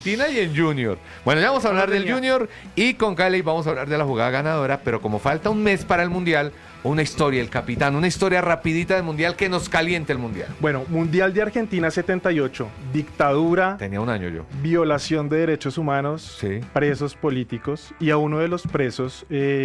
Argentina y en Junior. Bueno, ya vamos a hablar del Junior y con Cali vamos a hablar de la jugada ganadora, pero como falta un mes para el Mundial, una historia, el capitán, una historia rapidita del Mundial que nos caliente el Mundial. Bueno, Mundial de Argentina 78, dictadura. Tenía un año yo. Violación de derechos humanos, sí. Presos políticos, y a uno de los presos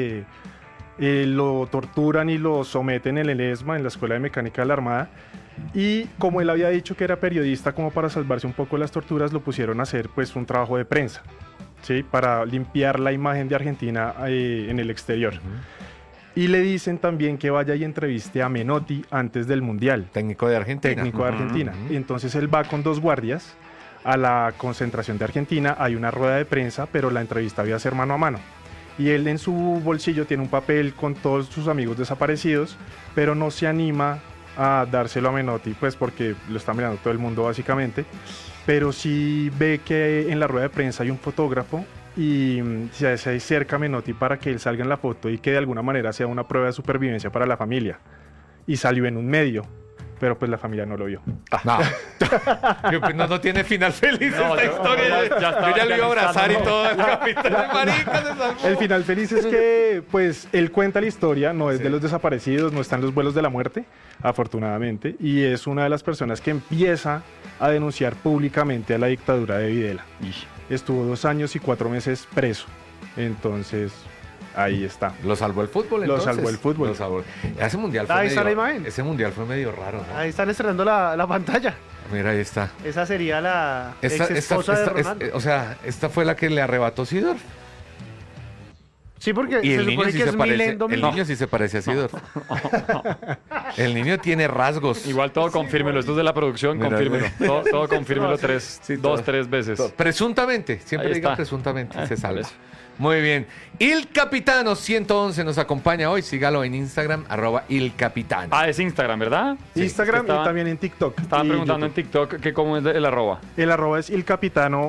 lo torturan y lo someten en el ESMA, en la Escuela de Mecánica de la Armada. Y como él había dicho que era periodista, como para salvarse un poco de las torturas, lo pusieron a hacer pues un trabajo de prensa, ¿sí? Para limpiar la imagen de Argentina en el exterior. Y le dicen también que vaya y entreviste a Menotti antes del Mundial. Técnico de Argentina. Técnico de Argentina. Y entonces él va con 2 guardias a la concentración de Argentina. Hay una rueda de prensa, pero la entrevista había a ser mano a mano. Y él en su bolsillo tiene un papel con todos sus amigos desaparecidos, pero no se anima a dárselo a Menotti, pues porque lo está mirando todo el mundo básicamente, pero sí ve que en la rueda de prensa hay un fotógrafo y se acerca a Menotti para que él salga en la foto y que de alguna manera sea una prueba de supervivencia para la familia. Y salió en un medio, pero pues la familia no lo vio. No. No tiene final feliz esta historia. Yo ya lo iba a abrazar y todo. El capitán de marica se salvó. El final feliz es que pues él cuenta la historia, no es de los desaparecidos, no está en los vuelos de la muerte, afortunadamente, y es una de las personas que empieza a denunciar públicamente a la dictadura de Videla. Estuvo 2 años y 4 meses preso. Entonces, ahí está. ¿Lo salvó el fútbol entonces? Lo salvó el fútbol. Lo salvó. Ese mundial fue Ahí medio, está la imagen. Ese mundial fue medio raro, ¿no? Ahí están estrenando la pantalla. Mira, ahí está. Esa sería la ex esposa de Ronaldo. O sea, esta fue la que le arrebató Sidor. Sí, porque Y se el niño supone sí que se es parece. Milen Domingo. El niño sí se parece a Sidor. El niño tiene rasgos. Igual todo confírmelo, esto es de la producción, Mira, confírmelo. Todo confírmelo Sí, 2, 3 veces. Presuntamente, siempre Ahí digan está. presuntamente, se salva. eso. Muy bien. Il Capitano 111 nos acompaña hoy. Sígalo en Instagram, @ilcapitano. Es Instagram, ¿verdad? Instagram Estaban- y también en TikTok. Estaban y preguntando en YouTube. TikTok que cómo es el arroba. El arroba es ilcapitano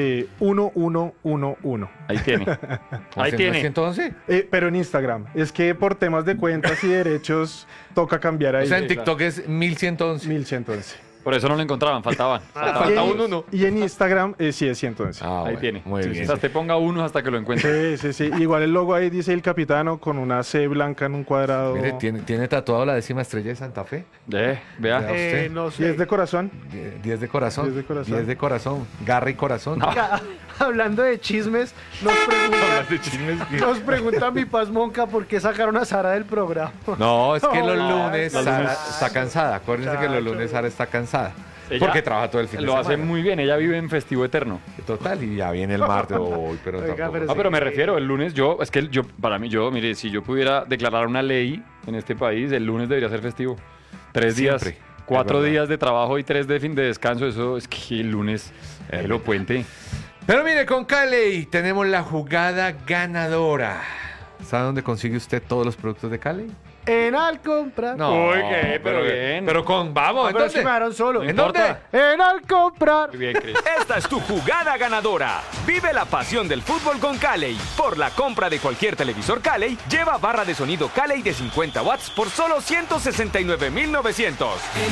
1111. Ahí tiene. Ahí tiene. 111. Pero en Instagram. Es que por temas de cuentas y derechos toca cambiar ahí. O sea, en TikTok es 1111. 1111. Por eso no lo encontraban, faltaban. Falta y, un uno. y en Instagram sí es 111. Ah, Ahí bueno, tiene. Muy bien. O sea, te ponga uno hasta que lo encuentre. Sí. Igual el logo ahí dice el capitano con una C blanca en un cuadrado. Mire, tiene tatuado la 10ª estrella de Santa Fe. Vea. usted. No Y sé. es de corazón. 10 de corazón. 10 de corazón. 10 de corazón. Garra y corazón. Oiga, hablando de chismes, nos pregunta mi Paz Monca por qué sacaron a Sara del programa. No, es que los No, lunes los Sara lunes. está cansada. Acuérdense que los lunes Sara está cansada. Ella Porque trabaja todo el fin de Lo semana. hace muy bien, ella vive en festivo eterno. Total, y ya viene el martes. Pero Oiga, tampoco. pero Pero me refiero, el lunes para mí, mire, si yo pudiera declarar una ley en este país, el lunes debería ser festivo. 3 días, Siempre, 4 es verdad. días de trabajo y 3 de fin de descanso, eso es que el lunes lo puente. Pero mire, con Cali tenemos la jugada ganadora. ¿Sabe dónde consigue usted todos los productos de Cali? En Alcompra. No, Uy, ¿qué? Pero bien. Pero vamos, Pero es que entonces. me dejaron solo. ¿En dónde? En Alcomprar. Muy bien, Cris. Esta es tu jugada ganadora. Vive la pasión del fútbol con Cali. Por la compra de cualquier televisor Cali, lleva barra de sonido Cali de 50 watts por solo 169,900.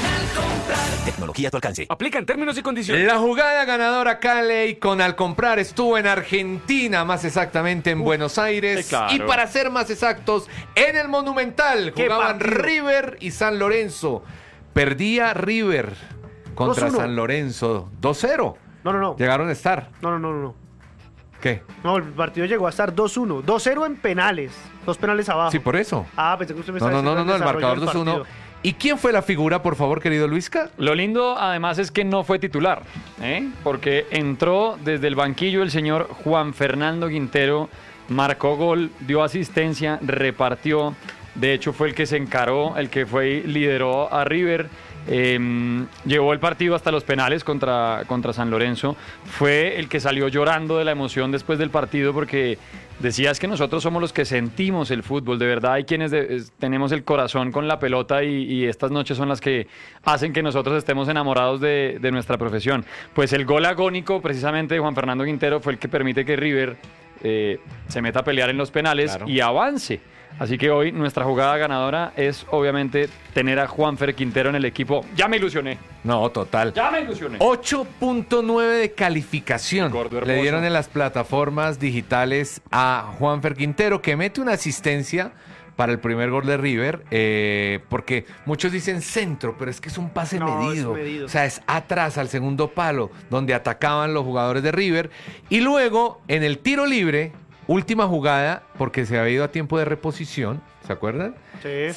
Tecnología a tu alcance. Aplica en términos y condiciones. La jugada ganadora Cali con Al Comprar estuvo en Argentina, más exactamente en Buenos Aires. sí, claro. Y para ser más exactos, en el Monumental ¡Qué jugaban partido! River y San Lorenzo. Perdía River contra 2-1. San Lorenzo 2-0. No. Llegaron a estar. No. ¿Qué? No, el partido llegó a estar 2-1. 2-0 en penales. 2 penales abajo. Sí, por eso. Pensé que usted me No, estaba diciendo el desarrollo marcador del 2-1. partido. ¿Y quién fue la figura, por favor, querido Luisca? Lo lindo, además, es que no fue titular, porque entró desde el banquillo el señor Juan Fernando Quintero, marcó gol, dio asistencia, repartió. De hecho, fue el que se encaró, el que fue y lideró a River. Llevó el partido hasta los penales contra San Lorenzo. Fue el que salió llorando de la emoción después del partido porque decías que nosotros somos los que sentimos el fútbol. De verdad hay quienes tenemos el corazón con la pelota y estas noches son las que hacen que nosotros estemos enamorados de nuestra profesión. Pues el gol agónico precisamente de Juan Fernando Quintero fue el que permite que River se meta a pelear en los penales Claro. y avance Así que hoy nuestra jugada ganadora es obviamente tener a Juanfer Quintero en el equipo. Ya me ilusioné. No, total. Ya me ilusioné. 8.9 de calificación Gordo hermoso. le dieron en las plataformas digitales a Juanfer Quintero, que mete una asistencia para el primer gol de River, porque muchos dicen centro, pero es que es un pase medido. O sea, es atrás al segundo palo, donde atacaban los jugadores de River. Y luego, en el tiro libre, última jugada, porque se había ido a tiempo de reposición, ¿se acuerdan? Sí.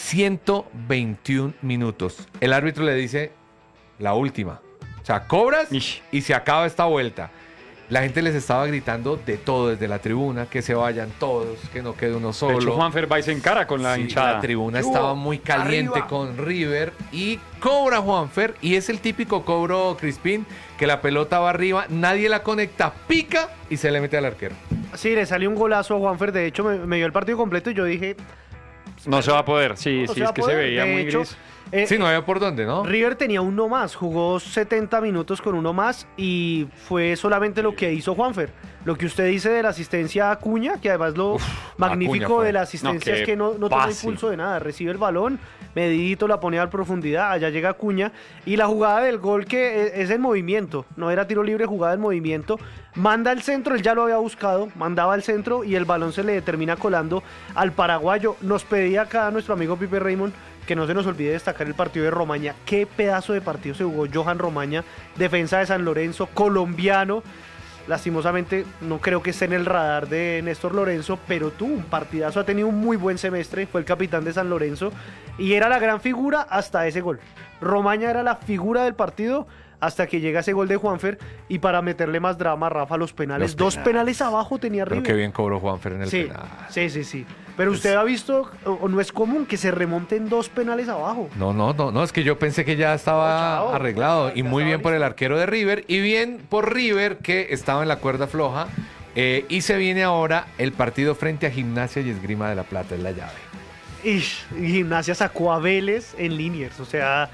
121 minutos. El árbitro le dice la última. O sea, cobras Ish. y se acaba esta vuelta. La gente les estaba gritando de todo desde la tribuna, que se vayan todos, que no quede uno solo. De hecho, Juanfer va y se encara con la Sí, hinchada. la tribuna estaba muy caliente arriba. con River y cobra Juanfer, y es el típico cobro, Crispín, que la pelota va arriba, nadie la conecta, pica y se le mete al arquero. Sí, le salió un golazo a Juanfer. De hecho, me dio el partido completo y yo dije... No se va a poder, sí, no sí, se va es a que poder. se veía De muy hecho, gris. Sí, no había por dónde, ¿no? River tenía uno más, jugó 70 minutos con uno más y fue solamente lo que hizo Juanfer. Lo que usted dice de la asistencia a Acuña, que además lo magnífico Acuña fue. de la asistencia No, es que no toma pase. impulso de nada, recibe el balón, medidito, la pone a profundidad, allá llega Acuña y la jugada del gol que es en movimiento, no era tiro libre, jugada en movimiento, manda al centro, él ya lo había buscado, mandaba al centro y el balón se le termina colando al paraguayo. Nos pedía acá nuestro amigo Pipe Raymond que no se nos olvide destacar el partido de Romaña. Qué pedazo de partido se jugó Johan Romaña, defensa de San Lorenzo, colombiano. Lastimosamente no creo que esté en el radar de Néstor Lorenzo, pero tuvo un partidazo, ha tenido un muy buen semestre, fue el capitán de San Lorenzo y era la gran figura hasta ese gol. Romaña era la figura del partido hasta que llega ese gol de Juanfer y para meterle más drama a Rafa los penales. Los Dos penales. penales abajo tenía Pero River. qué bien cobró Juanfer en el Sí, penal. sí. Pero usted ha visto, o no es común que se remonten dos penales abajo. No, es que yo pensé que ya estaba No, chao. arreglado. Y Ya muy estaba bien por listo. el arquero de River. Y bien por River, que estaba en la cuerda floja. Y se viene ahora el partido frente a Gimnasia y Esgrima de la Plata, es la llave. Y Gimnasia sacó a Vélez en Liniers. O sea,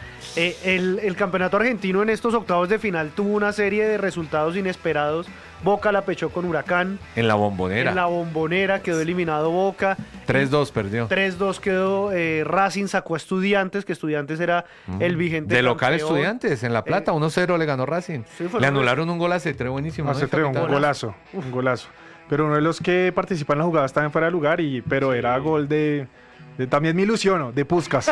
el campeonato argentino en estos octavos de final tuvo una serie de resultados inesperados. Boca la pechó con Huracán. En la Bombonera. En la Bombonera quedó eliminado Boca. 3-2 perdió. 3-2 quedó. Racing sacó a Estudiantes, que Estudiantes era el vigente De local campeón. Estudiantes, en La Plata, 1-0 le ganó Racing. Sí, fue Le el anularon un gol a Cetré, buenísimo. ¿no? Hace El tres, un capitán. golazo, un golazo. Pero uno de los que participan en la jugada estaba en fuera de lugar, pero era gol de también me ilusiono, de Puskás,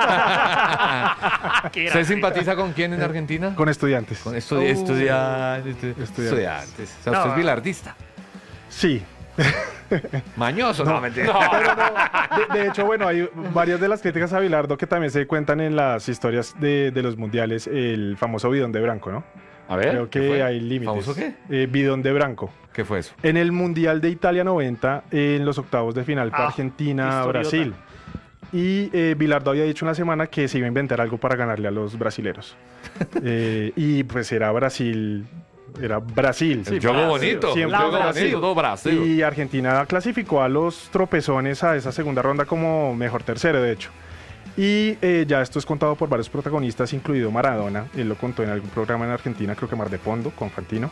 ¿Usted simpatiza con quién en Argentina? con Estudiantes. Con estudiantes. O sea, usted es bilardista. Sí. Mañoso, no, mentira. Pero no, de hecho, bueno, hay varias de las críticas a Bilardo que también se cuentan en las historias de los mundiales, el famoso bidón de Branco, ¿no? A ver. Creo ¿qué que fue? hay límites. ¿Famoso qué? Bidón de Branco. ¿Qué fue eso? En el Mundial de Italia 90, en los octavos de final para Ah, Argentina, historiota. Brasil. Y Bilardo había dicho una semana que se iba a inventar algo para ganarle a los brasileros. Y pues era Brasil. Era Brasil. El juego bonito. Siempre el juego Brasil. bonito, todo Brasil. Y Argentina clasificó a los tropezones a esa segunda ronda como mejor tercero, de hecho. Y ya esto es contado por varios protagonistas, incluido Maradona. Él lo contó en algún programa en Argentina, creo que Mar de Fondo, con Fantino.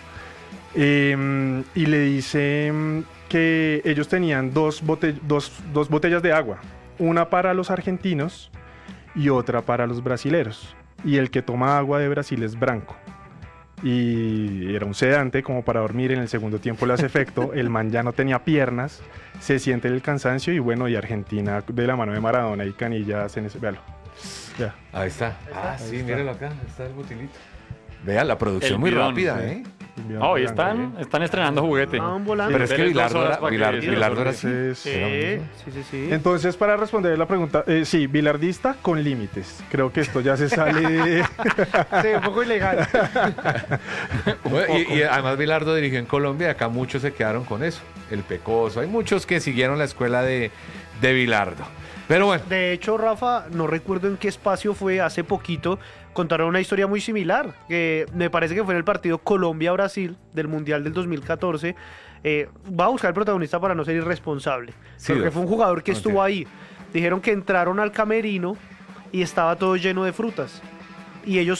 Y le dice que ellos tenían dos botellas de agua. Una para los argentinos y otra para los brasileros. Y el que toma agua de Brasil es Branco. Y era un sedante como para dormir, en el segundo tiempo le hace efecto, el man ya no tenía piernas, se siente el cansancio y bueno, y Argentina de la mano de Maradona y Canilla hacen ese, véalo. Ya. Ahí está. Ah, sí, míralo acá. Está el botilito. Vean, la producción El muy bidón, rápida, sí. ¿eh? Hoy están estrenando juguete. Estaban volando. Pero es que Dele 2 Bilardo horas era, para que- Bilardo era así. Entonces, Sí. entonces, para responder la pregunta, sí, bilardista con límites. Creo que esto ya se sale de... Sí, un poco ilegal. Bueno, y además Bilardo dirigió en Colombia y acá muchos se quedaron con eso. El Pecoso. Hay muchos que siguieron la escuela de Bilardo. Pero bueno. De hecho, Rafa, no recuerdo en qué espacio fue, hace poquito, contaron una historia muy similar, que me parece que fue en el partido Colombia-Brasil del Mundial del 2014. Va a buscar el protagonista para no ser irresponsable, Sí, porque fue un jugador que ok. estuvo ahí. Dijeron que entraron al camerino y estaba todo lleno de frutas. y ellos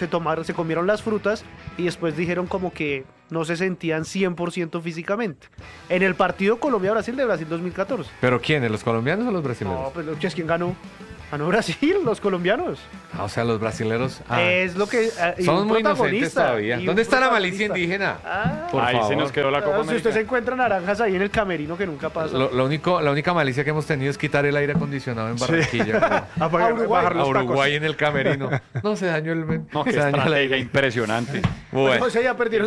se comieron las frutas y después dijeron como que no se sentían 100% físicamente. En el partido Colombia-Brasil de Brasil 2014. ¿Pero quiénes? ¿Los colombianos o los brasileños? No, pues ¿quién ganó? Ganó Brasil, los colombianos. O sea, los brasileros. Es lo que... somos muy inocentes todavía. ¿Dónde está la malicia indígena? Por ahí favor. Se nos quedó la Copa América. Si usted se encuentra naranjas ahí en el camerino, que nunca pasa. La única malicia que hemos tenido es quitar el aire acondicionado en Barranquilla. A Uruguay en el camerino. No, se dañó el... No, se dañó la liga impresionante. Bueno, ya perdieron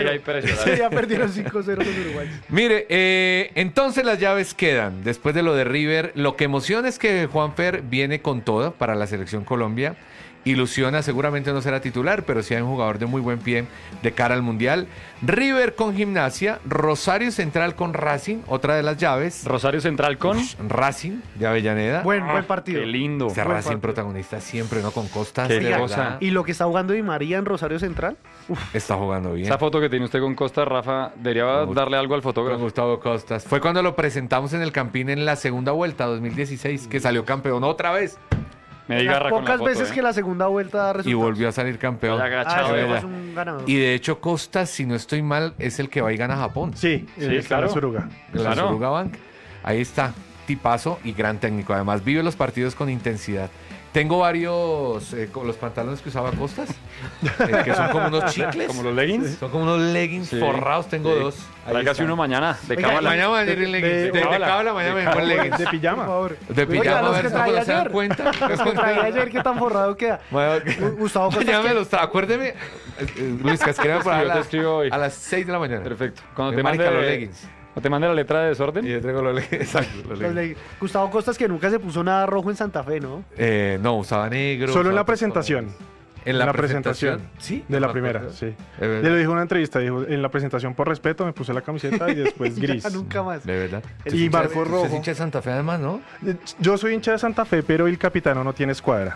5-0. Ya perdieron 5-0 los uruguayos. Mire, entonces las llaves quedan. Después de lo de River, lo que emociona es que Juanfer viene con todo para la selección Colombia. Ilusiona, seguramente no será titular, pero sí hay un jugador de muy buen pie de cara al Mundial. River con Gimnasia, Rosario Central con Racing, otra de las llaves. Rosario Central con Racing de Avellaneda. Buen partido. Qué lindo. Ese Racing protagonista siempre, ¿no? Con Costas. Qué cosa. Y lo que está jugando Di María en Rosario Central. Está jugando bien. Esa foto que tiene usted con Costas, Rafa, debería darle algo al fotógrafo. Con Gustavo Costas. Fue cuando lo presentamos en el Campín en la segunda vuelta, 2016, que salió campeón otra vez. Me diga con pocas la foto, veces que la segunda vuelta da resultados. Y volvió a salir campeón. Es un ganador. Y de hecho Costas, si no estoy mal, es el que va y gana a Japón. Sí, claro. La Suruga. La Suruga Bank. Ahí está, tipazo y gran técnico. Además vive los partidos con intensidad. Tengo varios, con los pantalones que usaba Costas, que son como unos chicles. ¿Como los leggings? Son como unos leggings forrados, tengo dos. Tráigase uno mañana, de cábala. Mañana voy a venir en leggings. De cábala, mañana me pongo leggings. De pijama. Por favor. De pijama, a ver si no se dan cuenta. Los que traía ayer, qué tan forrado queda. Gustavo Costas. Acuérdeme, Luis, que escribe por hoy. a las 6 de la mañana. Perfecto. Cuando te mande los leggings. ¿O te mande la letra de desorden? Y yo traigo los leggings. Exacto, los leggings. Gustavo Costas, que nunca se puso nada rojo en Santa Fe, ¿no? No, usaba negro. Solo en la presentación. ¿En la presentación? Sí. De la primera, sí. Le lo dijo en una entrevista, dijo, en la presentación por respeto me puse la camiseta y después gris. Ya nunca más. De verdad. Y marcó rojo. Es hincha de Santa Fe además, ¿no? Yo soy hincha de Santa Fe, pero el capitano no tiene escuadra.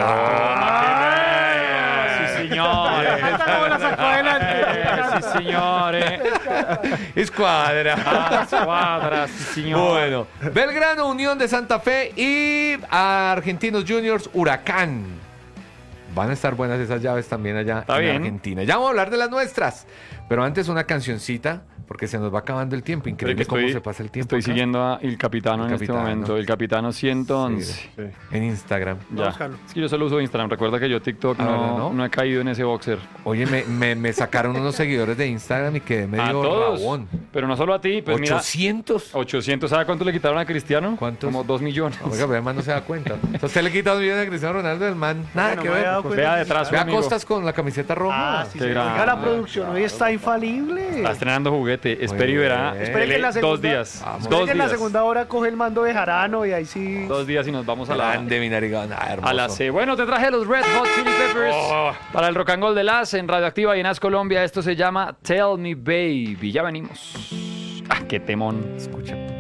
Sí, señores. La sacó adelante. Sí, señores. Escuadra. Escuadra, sí, señor. Bueno, Belgrano, Unión de Santa Fe y Argentinos Juniors, Huracán. Van a estar buenas esas llaves también allá en Argentina. Ya vamos a hablar de las nuestras. Pero antes una cancioncita, porque se nos va acabando el tiempo. Increíble cómo se pasa el tiempo. Estoy siguiendo a El Capitano en este momento. El Capitano 111. Sí. En Instagram. Ya. Es que yo solo uso Instagram. Recuerda que yo TikTok no he caído en ese boxer. Oye, me sacaron unos seguidores de Instagram y quedé medio rabón. Pero no solo a ti. Pues 800. 800. ¿Sabe cuánto le quitaron a Cristiano? ¿Cuántos? Como 2 millones. Oiga, pero además no se da cuenta. Entonces usted le quita 2 millones a Cristiano Ronaldo, el man. Nada que ver. Vea detrás. Vea Costas con la camiseta roja. Sí, oiga, la producción hoy está infalible. Está estrenando juguete. Espera y verá. Espere que en la segunda, 2 días. En la segunda hora coge el mando de Jarano y ahí sí. 2 días y nos vamos a la de Minarigana, hermoso. A la C. Bueno, te traje los Red Hot Chili Peppers para el Rock and Roll de Las en Radioactiva y en As Colombia. Esto se llama Tell Me Baby. Ya venimos. Qué temón. Escucha.